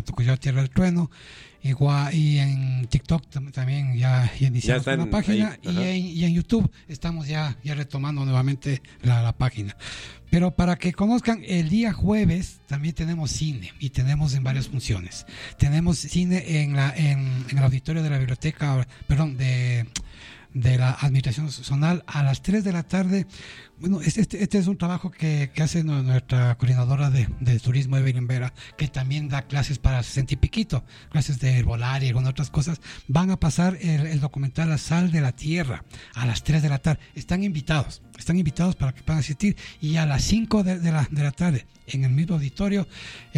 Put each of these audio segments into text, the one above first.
Cotocollao Tierra del Trueno. Igual, y en TikTok también ya iniciamos una página y en YouTube estamos ya retomando nuevamente la página. Pero para que conozcan, el día jueves también tenemos cine y tenemos en varias funciones. Tenemos cine en el auditorio de la biblioteca, de la Administración Zonal a las 3 de la tarde. Bueno, este es un trabajo que hace nuestra coordinadora de turismo, Evelyn Vera, que también da clases para 60 y piquito, clases de herbolaria y algunas otras cosas. Van a pasar el documental La Sal de la Tierra a las 3 de la tarde. Están invitados para que puedan asistir. Y a las 5 de la tarde, en el mismo auditorio,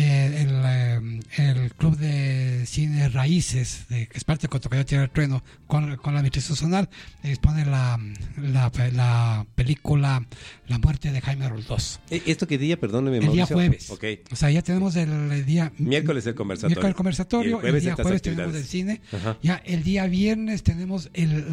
el Club de Cine Raíces, que es parte de Cotocollao Tierra del Trueno, con la Administración Zonal, expone la película La Muerte de Jaime Roldós. ¿Esto qué día? Perdóneme, Mauricio. El día jueves. Okay. O sea, ya tenemos el día... Miércoles el conversatorio. El día jueves tenemos el cine. Ajá. Ya el día viernes tenemos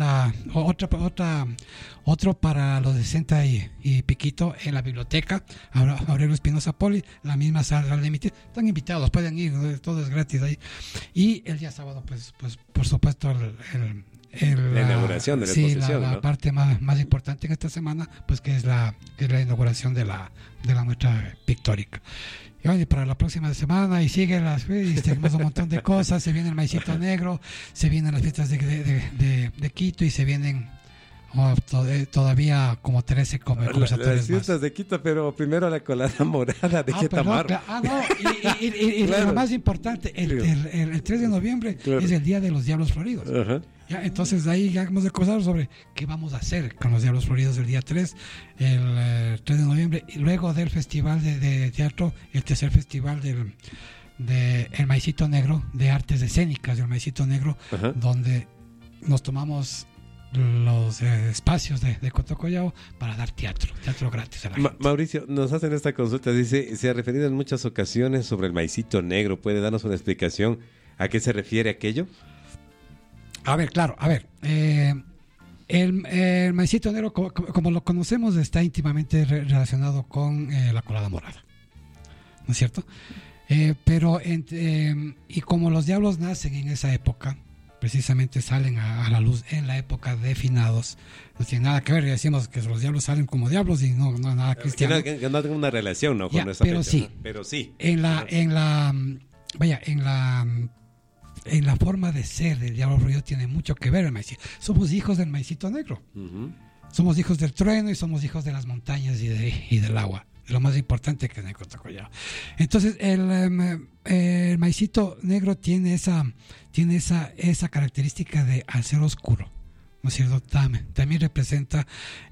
otro para los de 60 y piquito en la biblioteca Aurelio Espinosa Poli, la misma sala de emitir. Están invitados, pueden ir, todo es gratis ahí. Y el día sábado, pues por supuesto, la inauguración de la exposición, la parte más importante en esta semana, pues que es la inauguración de la muestra pictórica. Y bueno, y para la próxima semana y seguimos un montón de cosas. Se viene el Maicito Negro, se vienen las fiestas de Quito y se vienen todavía como 13 conversatorios las fiestas más de Quito, pero primero la colada morada de Quetamar. Y claro. Lo más importante, el 3 de noviembre es el Día de los Diablos Floridos. Ajá. Ya, entonces ahí ya hemos conversado sobre qué vamos a hacer con los Diablos Floridos el día 3, el 3 de noviembre, y luego del festival de teatro, el tercer festival de El Maicito Negro, de artes escénicas del Maicito Negro, ajá, donde nos tomamos los espacios de Cotocollao para dar teatro gratis a la gente. Mauricio, nos hacen esta consulta, dice, se ha referido en muchas ocasiones sobre el Maicito Negro, ¿puede darnos una explicación a qué se refiere aquello? A ver, claro, el Maicito Negro, como lo conocemos, está íntimamente relacionado con la colada morada, ¿no es cierto? Pero y como los diablos nacen en esa época, precisamente salen a la luz en la época de finados, no tiene nada que ver, decimos que los diablos salen como diablos y no nada cristiano. Que no tenga una relación, ¿no? Con esa pero fecha, sí, pero sí. En la forma de ser del diablo florido tiene mucho que ver el maicito. Somos hijos del Maicito Negro. Uh-huh. Somos hijos del trueno y somos hijos de las montañas y del agua. Lo más importante que es el Cotocollao. Entonces, el Maicito Negro tiene esa característica de al ser oscuro, ¿no es cierto? También representa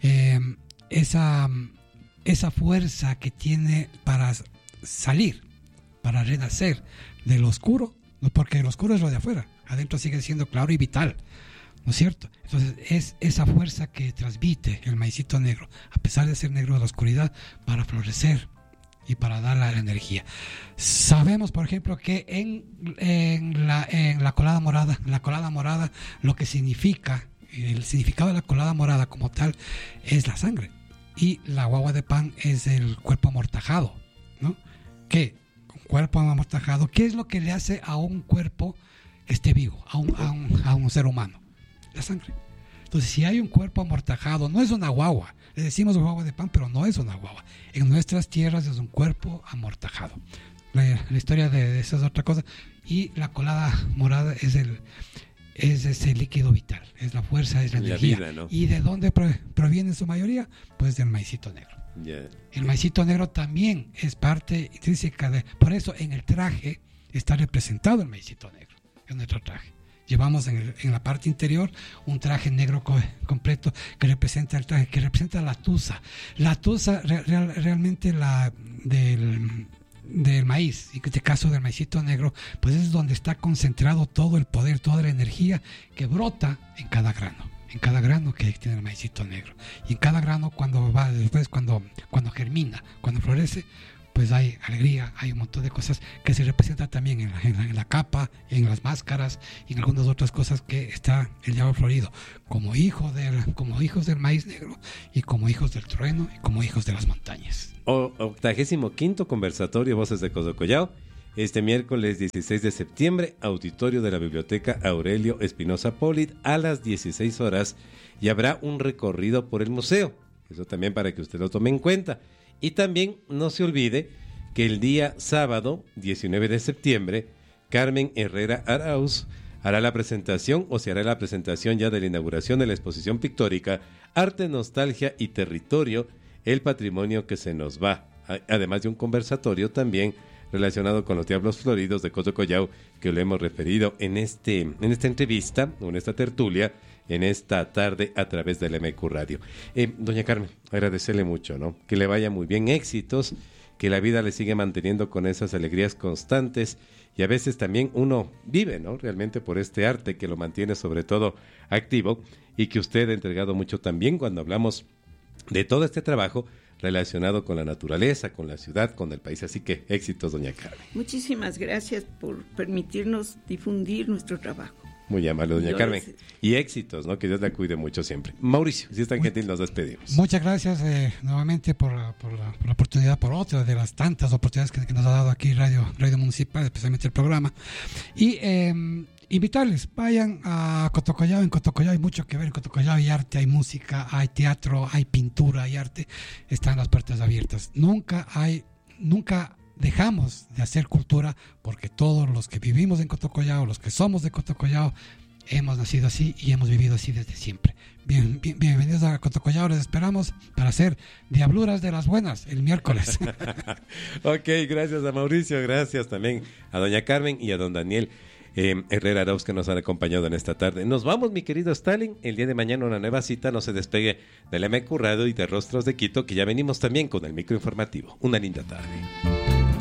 esa fuerza que tiene para salir, para renacer del oscuro, porque el oscuro es lo de afuera, adentro sigue siendo claro y vital, ¿no es cierto? Entonces es esa fuerza que transmite el Maicito Negro, a pesar de ser negro de la oscuridad, para florecer y para dar la energía. Sabemos, por ejemplo, que en la colada morada, lo que significa, el significado de la colada morada como tal, es la sangre, y la guagua de pan es el cuerpo amortajado, ¿no? ¿Qué? Cuerpo amortajado, ¿qué es lo que le hace a un cuerpo que esté vivo, a un ser humano? La sangre. Entonces, si hay un cuerpo amortajado, no es una guagua, le decimos guagua de pan, pero no es una guagua. En nuestras tierras es un cuerpo amortajado. La historia de esa es otra cosa. Y la colada morada es ese líquido vital, es la fuerza, es la energía. Vida, ¿no? ¿Y de dónde proviene en su mayoría? Pues del Maicito Negro. Yeah. El Maicito Negro también es parte intrínseca por eso en el traje está representado el Maicito Negro, en nuestro traje. Llevamos en la parte interior un traje negro completo que representa el traje, que representa la tusa. La tusa realmente del maíz, y en este caso del Maicito Negro, pues es donde está concentrado todo el poder, toda la energía que brota en cada grano que tiene el Maicito Negro. Y en cada grano cuando germina, cuando florece, pues hay alegría, hay un montón de cosas que se representan también en la capa, en las máscaras y en algunas otras cosas que está el diablo florido, como hijos del maíz negro y como hijos del trueno y como hijos de las montañas. 85º conversatorio Voces de Cotocollao. este miércoles 16 de septiembre, auditorio de la Biblioteca Aurelio Espinosa Polit a las 16 horas y habrá un recorrido por el museo. Eso también para que usted lo tome en cuenta. Y también no se olvide que el día sábado 19 de septiembre, Carmen Herrera Arauz hará la presentación o se hará la presentación ya de la inauguración de la exposición pictórica Arte, Nostalgia y Territorio, el patrimonio que se nos va. Además de un conversatorio también relacionado con los Diablos Floridos de Cotocollao, que lo hemos referido en esta entrevista, o en esta tertulia, en esta tarde a través del MQ Radio. Doña Carmen, agradecerle mucho, ¿no? Que le vaya muy bien, éxitos, que la vida le sigue manteniendo con esas alegrías constantes y a veces también uno vive, ¿no? Realmente por este arte que lo mantiene sobre todo activo y que usted ha entregado mucho también cuando hablamos de todo este trabajo relacionado con la naturaleza, con la ciudad, con el país. Así que éxitos, doña Carmen. Muchísimas gracias por permitirnos difundir nuestro trabaro. Muy amable, doña Carmen. Y éxitos, ¿no? Que Dios la cuide mucho siempre. Mauricio, si es tan gentil, nos despedimos. Muchas gracias nuevamente por la oportunidad, por otra de las tantas oportunidades que nos ha dado aquí Radio Municipal, especialmente el programa. Y invitarles, vayan a Cotocollao. En Cotocollao hay mucho que ver. En Cotocollao hay arte, hay música, hay teatro, hay pintura, hay arte. Están las puertas abiertas. Nunca dejamos de hacer cultura porque todos los que vivimos en Cotocollao, los que somos de Cotocollao, hemos nacido así y hemos vivido así desde siempre. Bienvenidos a Cotocollao, les esperamos para hacer diabluras de las buenas el miércoles. Ok, gracias a Mauricio, gracias también a doña Carmen y a don Daniel Herrera Arauz, que nos han acompañado en esta tarde. Nos vamos, mi querido Stalin. El día de mañana una nueva cita. No se despegue del MQ Radio y de Rostros de Quito, que ya venimos también con el microinformativo. Una linda tarde.